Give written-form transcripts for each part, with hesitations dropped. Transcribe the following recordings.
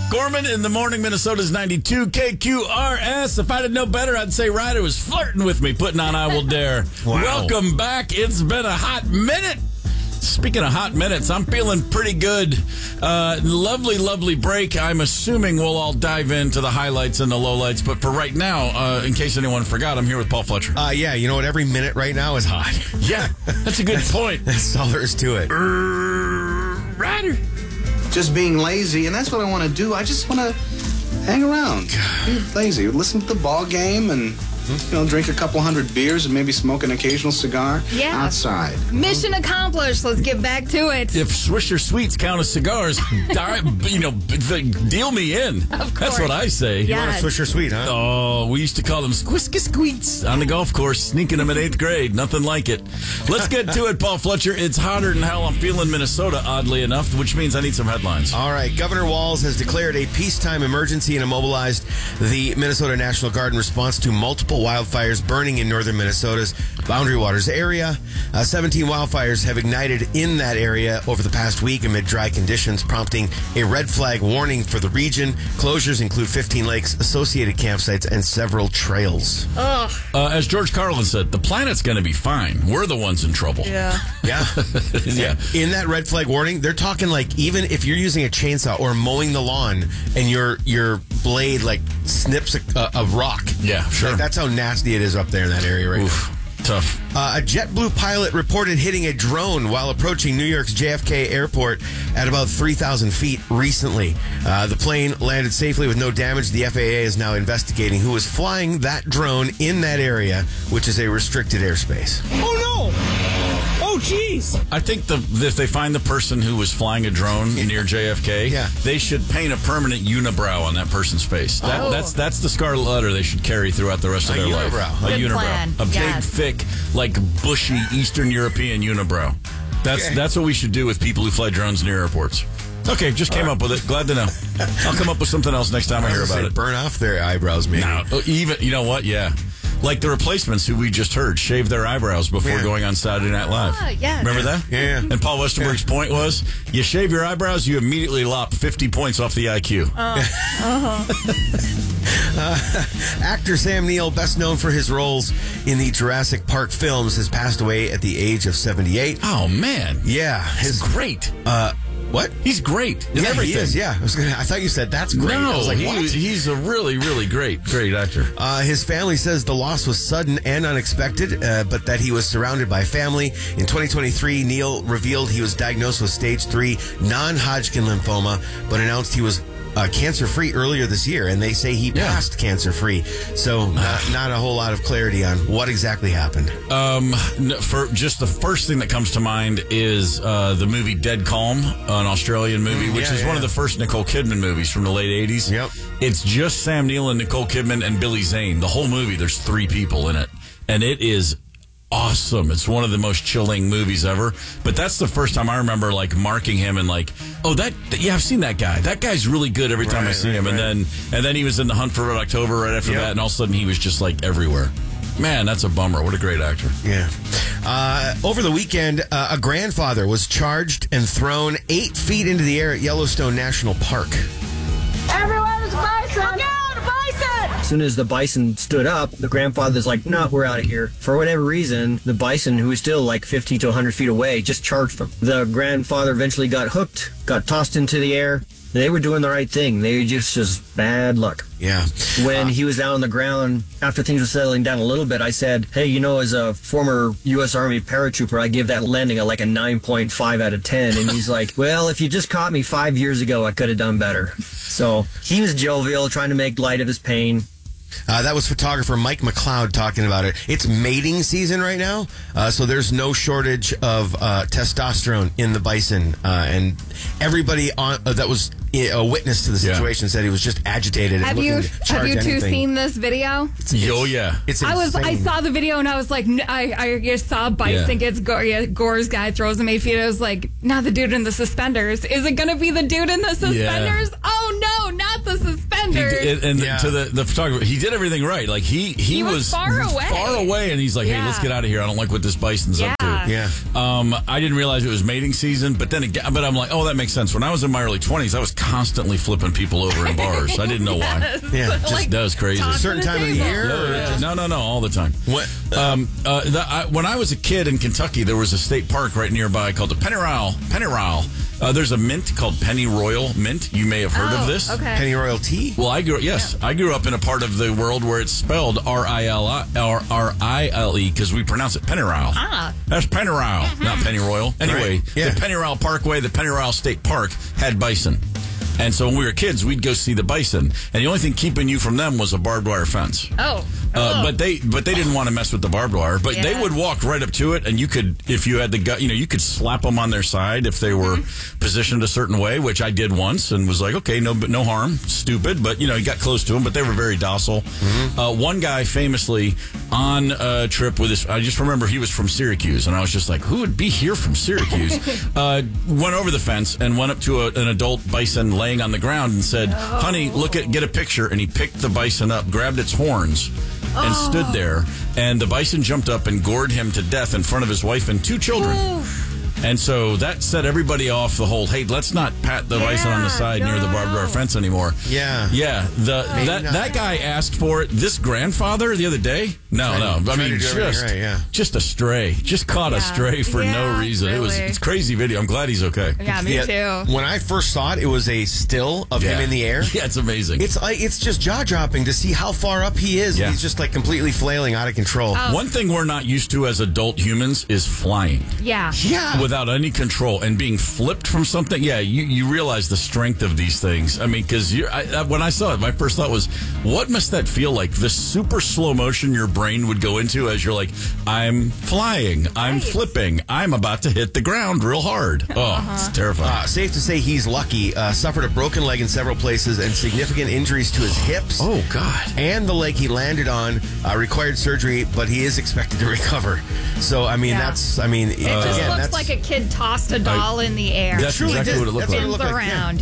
Gorman in the morning, Minnesota's 92 KQRS. If I didn't know better, I'd say Ryder was flirting with me, putting on I Will Dare. Wow. Welcome back. It's been a hot minute. Speaking of hot minutes, I'm feeling pretty good. Lovely break. I'm assuming we'll all dive into the highlights and the lowlights. But for right now, in case anyone forgot, I'm here with Paul Fletcher. Yeah, you know what? Every minute right now is hot. Yeah, that's a good point. That's all there is to it. Ryder. Just being lazy, and that's what I want to do. I just want to hang around, be lazy, listen to the ball game, and drink a couple hundred beers and maybe smoke an occasional cigar outside. Mission accomplished. Let's get back to it. If Swisher Sweets count as cigars, deal me in. Of course. That's what I say. Yeah. You want a Swisher Sweet, huh? Oh, we used to call them squisky-squeets on the golf course, sneaking them in 8th grade. Nothing like it. Let's get to it, Paul Fletcher. It's hotter than hell. I'm feeling Minnesota, oddly enough, which means I need some headlines. All right. Governor Walz has declared a peacetime emergency and immobilized the Minnesota National Guard in response to multiple wildfires burning in northern Minnesota's Boundary Waters area. 17 wildfires have ignited in that area over the past week amid dry conditions, prompting a red flag warning for the region. Closures include 15 lakes, associated campsites, and several trails. As George Carlin said, the planet's going to be fine. We're the ones in trouble. Yeah. Yeah. Yeah. In that red flag warning, they're talking like even if you're using a chainsaw or mowing the lawn and your blade like snips a rock. Yeah, sure. Like, that's how nasty it is up there in that area right now. Tough. A JetBlue pilot reported hitting a drone while approaching New York's JFK airport at about 3,000 feet recently. The plane landed safely with no damage. The FAA is now investigating who was flying that drone in that area, which is a restricted airspace. Oh, no! Oh, jeez! I think if they find the person who was flying a drone near JFK, they should paint a permanent unibrow on that person's face. That's the scarlet letter they should carry throughout the rest of their life. Unibrow. A Good unibrow. plan. A Yes. big, thick, like bushy Eastern European unibrow. That's what we should do with people who fly drones near airports. Okay, just came up with it. Glad to know. I'll come up with something else next time I hear about it. Burn off their eyebrows, maybe. Now, even, you know what? Yeah. Like the Replacements, who we just heard, shave their eyebrows before going on Saturday Night Live. Yes. Remember that? Yeah. And Paul Westerberg's point was, you shave your eyebrows, you immediately lop 50 points off the IQ. Actor Sam Neill, best known for his roles in the Jurassic Park films, has passed away at the age of 78. Oh, man. Yeah. He's great. What? He's great in Yeah, everything. he is, yeah. I thought you said that's great. No, I was like, what? he's a really, really great actor. His family says the loss was sudden and unexpected, but that he was surrounded by family. In 2023, Neil revealed he was diagnosed with stage 3 non-Hodgkin lymphoma, but announced he was cancer-free earlier this year, and they say he passed cancer-free. So not a whole lot of clarity on what exactly happened. For just the first thing that comes to mind is the movie Dead Calm, an Australian movie, which is one of the first Nicole Kidman movies from the late 80s. Yep. It's just Sam Neill and Nicole Kidman and Billy Zane. The whole movie, there's 3 people in it, and it is awesome. It's one of the most chilling movies ever. But that's the first time I remember like marking him and like, I've seen that guy. That guy's really good every time I see him. Right. And then he was in The Hunt for Red October right after that, and all of a sudden he was just like everywhere. Man, that's a bummer. What a great actor. Yeah. Over the weekend, a grandfather was charged and thrown 8 feet into the air at Yellowstone National Park. Everyone is bison! Look out, a bison! As soon as the bison stood up, the grandfather's like, no, we're out of here. For whatever reason, the bison, who was still like 50 to 100 feet away, just charged them. The grandfather eventually got hooked, got tossed into the air. They were doing the right thing. They were just bad luck. Yeah. When he was down on the ground, after things were settling down a little bit, I said, hey, as a former U.S. Army paratrooper, I give that landing a 9.5 out of 10. And he's like, well, if you just caught me 5 years ago, I could have done better. So he was jovial, trying to make light of his pain. That was photographer Mike McLeod talking about it. It's mating season right now, so there's no shortage of testosterone in the bison. And everybody that was a witness to the situation said he was just agitated. Have and you looking to charge two anything. seen this video? Yeah. It's I insane. saw the video and I was like, I just saw bison gets Gore's guy throws him 8 feet. I was like, not the dude in the suspenders. Is it going to be the dude in the suspenders? Oh no, not the suspenders. standard. To the photographer, he did everything right. Like he was far away, and he's like, "Hey, let's get out of here. I don't like what this bison's up to." Yeah. I didn't realize it was mating season, but I'm like, "Oh, that makes sense." When I was in my early 20s, I was constantly flipping people over in bars. I didn't know why. Yeah, just that was crazy. Certain time of the year? No, all the time. What? When I was a kid in Kentucky, there was a state park right nearby called the Pennyroyal. There's a mint called Pennyroyal Mint. You may have heard of this. Okay. Pennyroyal tea? Well, I grew up in a part of the world where it's spelled Rile because we pronounce it Pennyroyal. That's Pennyroyal, not Pennyroyal. Anyway, the Pennyroyal Parkway, the Pennyroyal State Park had bison. And so when we were kids, we'd go see the bison, and the only thing keeping you from them was a barbed wire fence. But they didn't want to mess with the barbed wire. But they would walk right up to it, and you could, if you had the gut, you could slap them on their side if they were positioned a certain way, which I did once, and was like, okay, no harm, stupid, but you got close to them. But they were very docile. One guy famously on a trip with I just remember he was from Syracuse, and I was just like, who would be here from Syracuse? Went over the fence and went up to an adult bison laying on the ground and said, honey, get a picture. And he picked the bison up, grabbed its horns, and stood there. And the bison jumped up and gored him to death in front of his wife and 2 children. And so that set everybody off the whole, hey, let's not pat the bison on the side near the barbed wire fence anymore. Yeah. Yeah. That guy asked for it. This grandfather the other day? No. I mean, just a stray. Just caught a stray for no reason. Really. It's crazy video. I'm glad he's okay. Yeah, me too. When I first saw it, it was a still of him in the air. Yeah, it's amazing. It's just jaw-dropping to see how far up he is. Yeah. He's just like completely flailing out of control. One thing we're not used to as adult humans is flying. Yeah. Without any control and being flipped from something. Yeah, you realize the strength of these things. I mean, because when I saw it, my first thought was, what must that feel like? The super slow motion your brain would go into as you're like, I'm flying, I'm flipping, I'm about to hit the ground real hard. It's terrifying. Safe to say he's lucky. Suffered a broken leg in several places and significant injuries to his hips. Oh, God. And the leg he landed on required surgery, but he is expected to recover. So, I mean, it just looks like a kid tossed a doll in the air. That's exactly what it looked like. Spins around,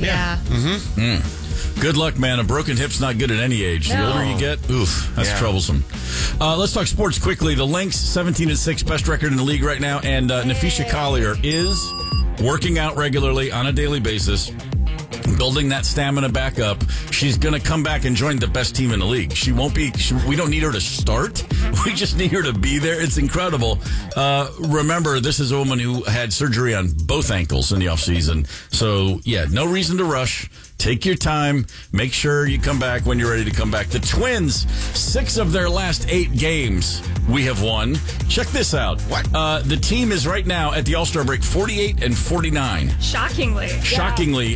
Good luck, man. A broken hip's not good at any age. The older you get, that's troublesome. Let's talk sports quickly. The Lynx, 17-6, best record in the league right now, and Nafisha Collier is working out regularly on a daily basis, building that stamina back up. She's going to come back and join the best team in the league. She won't be. We don't need her to start. We just need her to be there. It's incredible. Remember, this is a woman who had surgery on both ankles in the offseason. So, no reason to rush. Take your time. Make sure you come back when you're ready to come back. The Twins, 6 of their last 8 games we have won. Check this out. What? The team is right now at the All-Star break 48-49. Shockingly.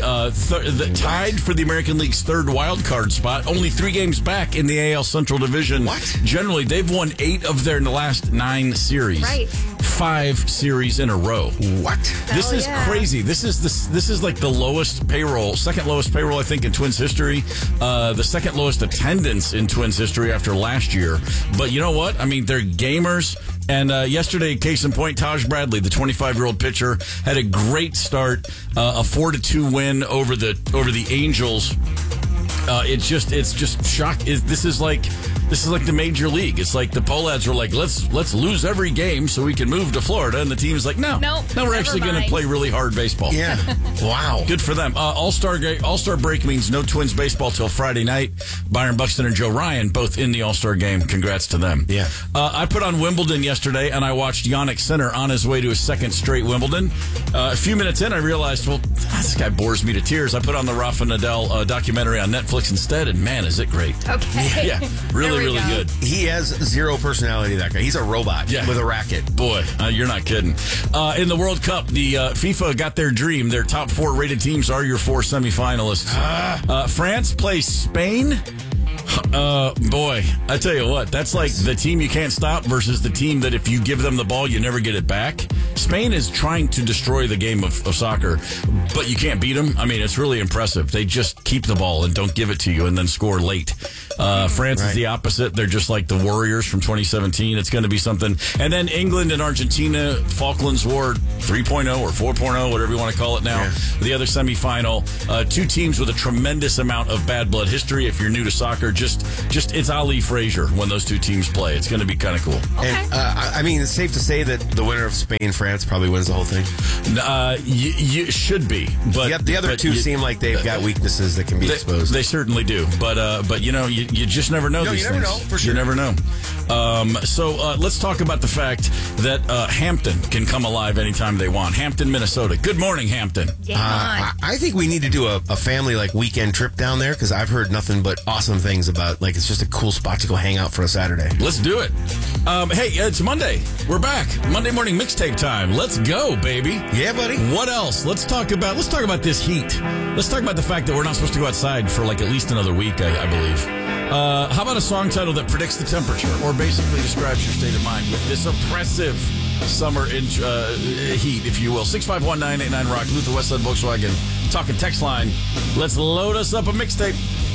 Tied for the American League's 3rd wild card spot. Only 3 games back in the AL Central Division. What? Generally, they've won 8 of their last 9 series. Right. 5 series in a row. What? This is crazy. This is like the lowest payroll, second lowest payroll, I think, in Twins history. The second lowest attendance in Twins history after last year. But you know what? I mean, they're gamers. And yesterday, case in point, Taj Bradley, the 25-year-old pitcher, had a great start, a 4-2 win over the Angels. It's just shock. This is like the major league. It's like the Pohlads were like, let's lose every game so we can move to Florida, and the team is like, no, we're actually going to play really hard baseball. Yeah, wow, good for them. All-Star break means no Twins baseball till Friday night. Byron Buxton and Joe Ryan both in the All-Star game. Congrats to them. Yeah, I put on Wimbledon yesterday, and I watched Jannik Sinner on his way to his 2nd straight Wimbledon. A few minutes in, I realized, well, this guy bores me to tears. I put on the Rafa Nadal documentary on Netflix instead, and man, is it great. Okay. Yeah, really good. He has zero personality, that guy. He's a robot with a racket. Boy, you're not kidding. In the World Cup, the FIFA got their dream. Their top 4 rated teams are your 4 semifinalists. France plays Spain Boy, I tell you what, that's like the team you can't stop versus the team that if you give them the ball, you never get it back. Spain is trying to destroy the game of soccer, but you can't beat them. I mean, it's really impressive. They just keep the ball and don't give it to you and then score late. France is the opposite. They're just like the Warriors from 2017. It's going to be something. And then England and Argentina, Falklands War 3.0 or 4.0, whatever you want to call it now. Yeah. The other semifinal. Two teams with a tremendous amount of bad blood history. If you're new to soccer, just it's Ali Frazier when those two teams play. It's going to be kind of cool. Okay. And I mean, it's safe to say that the winner of Spain-France probably wins the whole thing. You should be, but the other two seem like they've got weaknesses that can be exposed. They certainly do, but you know, you just never know these things. You never know, for sure. You never know. So let's talk about the fact that Hampton can come alive anytime they want. Hampton, Minnesota. Good morning, Hampton. I think we need to do a family weekend trip down there because I've heard nothing but awesome things about it's just a cool spot to go hang out for a Saturday. Let's do it. Hey, it's Monday. We're back. Monday morning mixtape time. Let's go, baby. Yeah, buddy. What else? Let's talk about this heat. Let's talk about the fact that we're not supposed to go outside for at least another week, I believe. How about a song title that predicts the temperature or basically describes your state of mind with this oppressive summer heat, if you will? 651-989-ROCK, Luther Westside Volkswagen. Talking text line. Let's load us up a mixtape.